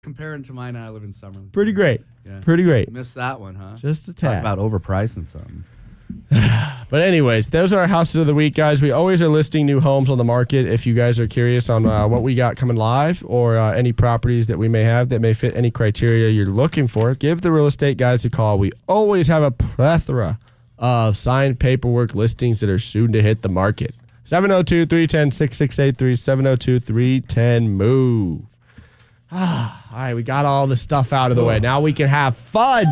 Comparing to mine, I live in Summerlin. Pretty great. Yeah. Pretty great. Missed that one, huh? Just a Talk tad. about overpricing something. But anyways, those are our houses of the week, guys. We always are listing new homes on the market. If you guys are curious on what we got coming live or any properties that we may have that may fit any criteria you're looking for, give the real estate guys a call. We always have a plethora of signed paperwork listings that are soon to hit the market. 702-310-6683, 702-310-MOVE. All right, we got all the stuff out of the way. Now we can have fun.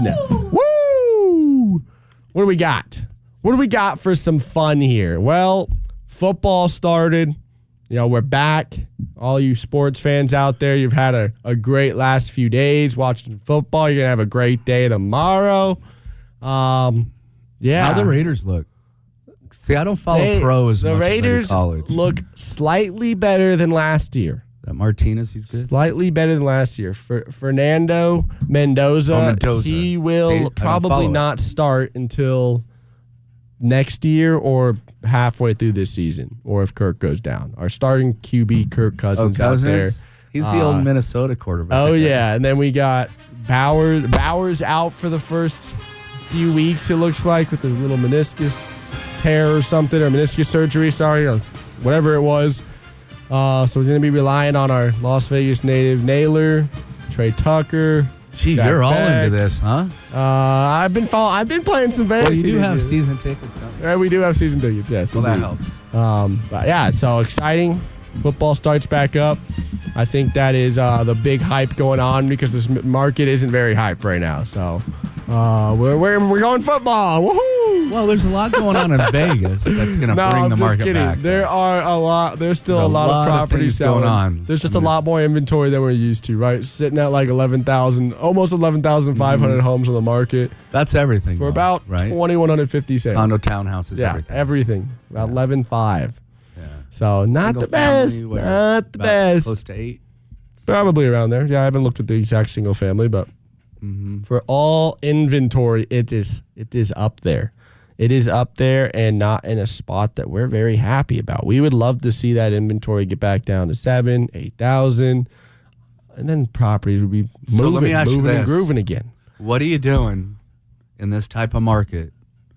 Woo! What do we got? What do we got for some fun here? Well, football started. We're back. All you sports fans out there, you've had a great last few days watching football. You're going to have a great day tomorrow. Yeah. How the Raiders look? See, I don't follow pro as much as I do college. The Raiders look slightly better than last year. That Martinez, he's good. Slightly better than last year. Fernando Mendoza, he will probably not start until next year or halfway through this season, or if Kirk goes down. Our starting QB, Kirk Cousins, out there. He's the old Minnesota quarterback. Oh, yeah. And then we got Bowers out for the first few weeks, it looks like, with a little meniscus tear or something, or meniscus surgery, or whatever it was. So we're going to be relying on our Las Vegas native Naylor, Trey Tucker. Gee, Jack you're all Beck. into this, huh? I've been playing some fantasy. Well, you do this have year. season tickets, don't you? Yeah, we do have season tickets, yes. Well, that indeed. helps. But yeah, so exciting. Football starts back up. I think that is the big hype going on because this market isn't very hype right now. So we're going football. Woohoo! Well, there's a lot going on in Vegas that's going to bring the market back. There are a lot. There's still a lot of properties going on. There's just a lot more inventory than we're used to, right? Sitting at like 11,000, almost 11,500 homes on the market. That's everything. For about 2,150 sales. Condo townhouses, everything. About 11.5. Yeah. So not the best. Not the best. Close to 8. Probably around there. Yeah, I haven't looked at the exact single family, but for all inventory, it is up there. It is up there and not in a spot that we're very happy about. We would love to see that inventory get back down to 7,000, 8,000, and then properties would be moving and grooving again. What are you doing in this type of market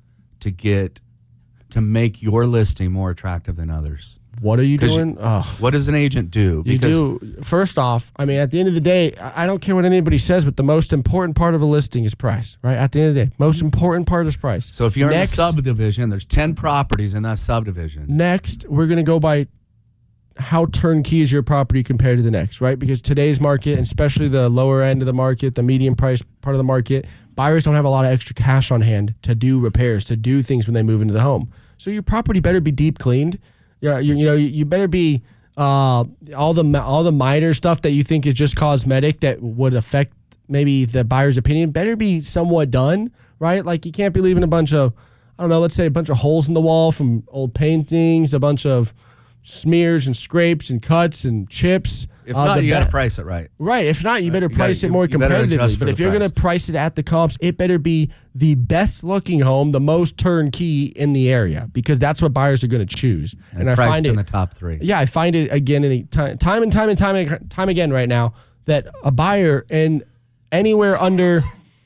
to make your listing more attractive than others? What are you doing? What does an agent do? First off, I mean, at the end of the day, I don't care what anybody says, but the most important part of a listing is price, right? At the end of the day, most important part is price. So if you're in a subdivision, there's 10 properties in that subdivision. Next, we're going to go by how turnkey is your property compared to the next, right? Because today's market, and especially the lower end of the market, the medium price part of the market, buyers don't have a lot of extra cash on hand to do repairs, to do things when they move into the home. So your property better be deep cleaned. Yeah, you better be all the minor stuff that you think is just cosmetic that would affect maybe the buyer's opinion better be somewhat done, right? Like you can't be leaving a bunch of, let's say a bunch of holes in the wall from old paintings, a bunch of smears and scrapes and cuts and chips. If not, you got to price it right. Right. If not, you better price it more competitively. But if you're going to price it at the comps, it better be the best looking home, the most turnkey in the area, because that's what buyers are going to choose. And I find it in the top 3. Yeah, I find it again time and again right now that a buyer in anywhere under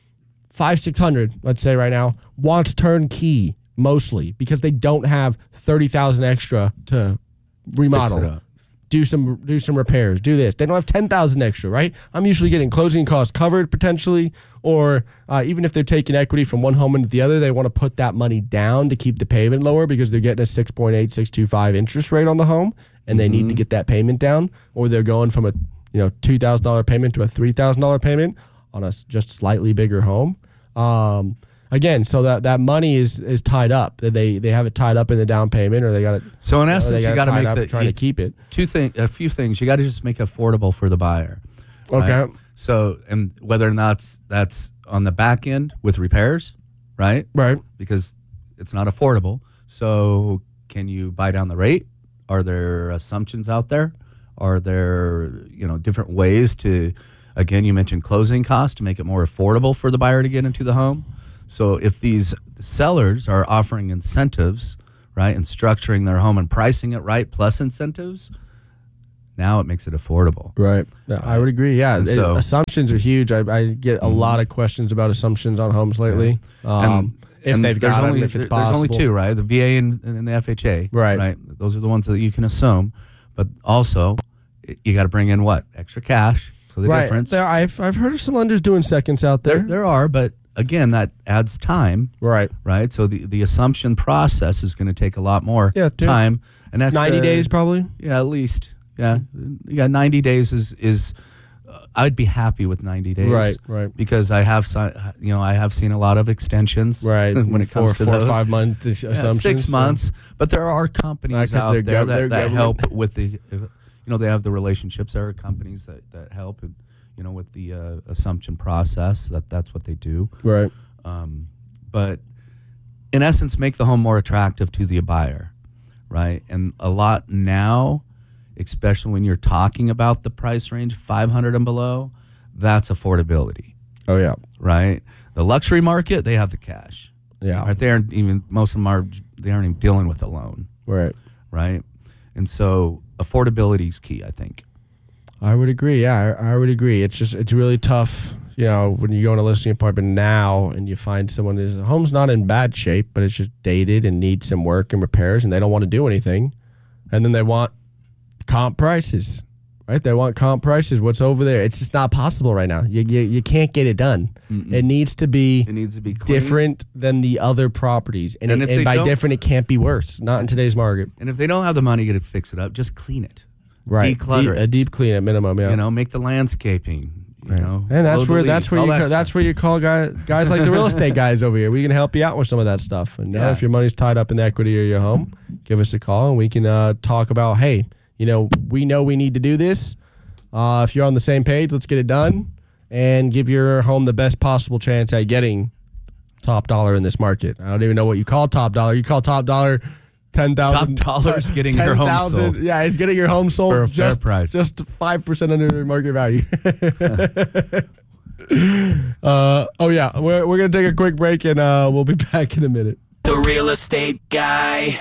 500-600, let's say right now, wants turnkey mostly because they don't have 30,000 extra to remodel, do some repairs, do this. They don't have 10,000 extra, right? I'm usually getting closing costs covered potentially, or even if they're taking equity from one home into the other, they want to put that money down to keep the payment lower because they're getting a 6.8, 6.25 interest rate on the home, and they need to get that payment down, or they're going from a $2,000 payment to a $3,000 payment on a just slightly bigger home. Again, so that money is tied up. They have it tied up in the down payment, or they got it. So in essence, you got to make trying to keep it. A few things. You got to just make it affordable for the buyer. Okay. Right? So, and whether or not that's on the back end with repairs, right? Right. Because it's not affordable. So, can you buy down the rate? Are there assumptions out there? Are there different ways to? Again, you mentioned closing costs to make it more affordable for the buyer to get into the home. So if these sellers are offering incentives, right, and structuring their home and pricing it right, plus incentives, Now it makes it affordable. Right. Yeah, I would agree. Yeah. So- Assumptions are huge. I get a lot of questions about assumptions on homes lately. If they've got them, if it's possible. There's only two, right? The VA and the FHA. Right. Those are the ones that you can assume. But also, you got to bring in what? Extra cash. So the difference. I've heard of some lenders doing seconds out there. There are, but again, that adds time. Right. Right. So the assumption process is going to take a lot more time. An extra 90 days probably? Yeah, at least. Yeah. 90 days is I'd be happy with 90 days. Right. Because I have seen a lot of extensions. Right. When it comes to 4 or those. 5 month assumptions. 6 months. But there are companies out there that help with the, they have the relationships. There are companies that help, with the assumption process. That's what they do. Right. But in essence, make the home more attractive to the buyer. Right. And a lot now, especially when you're talking about the price range, 500 and below, that's affordability. Oh, yeah. Right? The luxury market, they have the cash. Yeah. Right? Most of them they aren't even dealing with a loan. Right. Right? And so affordability is key, I think. I would agree. Yeah, I would agree. It's really tough, when you go in a listing appointment now and you find someone the home's not in bad shape, but it's just dated and needs some work and repairs and they don't want to do anything. And then they want comp prices, right? They want comp prices. What's over there? It's just not possible right now. You can't get it done. Mm-mm. It needs to be clean. Different than the other properties. And by different, it can't be worse. Not in today's market. And if they don't have the money to fix it up, just clean it. Right. Declutter it. A deep clean at minimum, yeah. Make the landscaping. And that's where you call guys like the real estate guys over here. We can help you out with some of that stuff. And if your money's tied up in the equity of your home, give us a call and we can talk about, hey, we know we need to do this. If you're on the same page, let's get it done and give your home the best possible chance at getting top dollar in this market. I don't even know what you call top dollar. You call top dollar $10,000. Top dollar is getting your home sold. Yeah, it's getting your home sold for a fair price. Just 5% under their market value. We're going to take a quick break and we'll be back in a minute. The Real Estate Guy.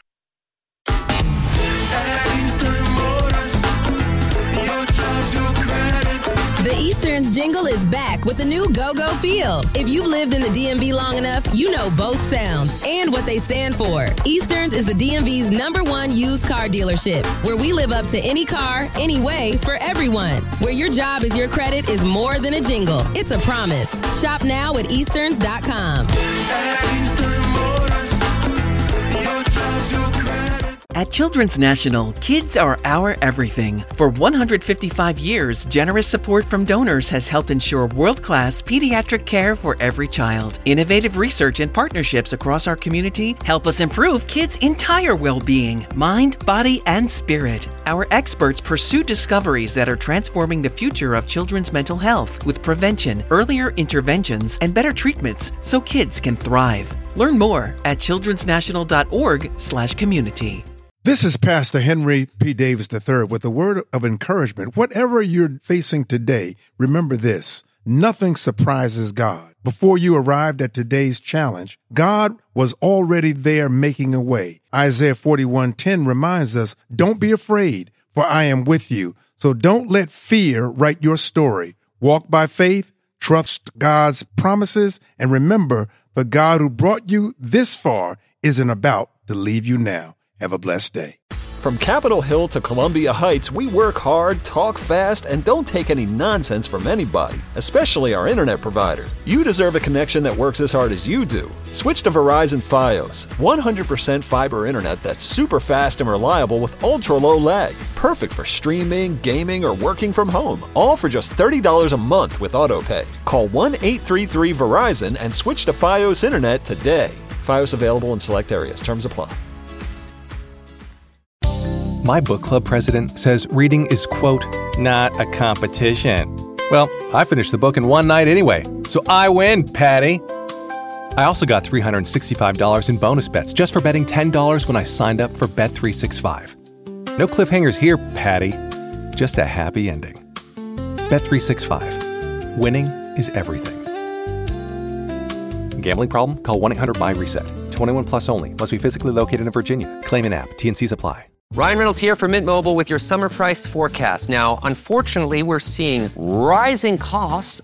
The Easterns jingle is back with the new Go-Go feel. If you've lived in the DMV long enough, you know both sounds and what they stand for. Easterns is the DMV's #1 used car dealership, where we live up to any car, any way, for everyone. Where your job is your credit is more than a jingle. It's a promise. Shop now at Easterns.com. At Children's National, kids are our everything. For 155 years, generous support from donors has helped ensure world-class pediatric care for every child. Innovative research and partnerships across our community help us improve kids' entire well-being, mind, body, and spirit. Our experts pursue discoveries that are transforming the future of children's mental health with prevention, earlier interventions, and better treatments so kids can thrive. Learn more at childrensnational.org/community. This is Pastor Henry P. Davis III with a word of encouragement. Whatever you're facing today, remember this: nothing surprises God. Before you arrived at today's challenge, God was already there making a way. Isaiah 41:10 reminds us, don't be afraid, for I am with you. So don't let fear write your story. Walk by faith, trust God's promises, and remember, the God who brought you this far isn't about to leave you now. Have a blessed day. From Capitol Hill to Columbia Heights, we work hard, talk fast, and don't take any nonsense from anybody, especially our internet provider. You deserve a connection that works as hard as you do. Switch to Verizon Fios, 100% fiber internet that's super fast and reliable with ultra-low lag. Perfect for streaming, gaming, or working from home. All for just $30 a month with AutoPay. Call 1-833-VERIZON and switch to Fios internet today. Fios available in select areas. Terms apply. My book club president says reading is, quote, not a competition. Well, I finished the book in one night anyway, so I win, Patty. I also got $365 in bonus bets just for betting $10 when I signed up for Bet365. No cliffhangers here, Patty. Just a happy ending. Bet365. Winning is everything. Gambling problem? Call 1-800-MY-RESET. 21 plus only. Must be physically located in Virginia. Claim in app. T&Cs apply. Ryan Reynolds here from Mint Mobile with your summer price forecast. Now, unfortunately, we're seeing rising costs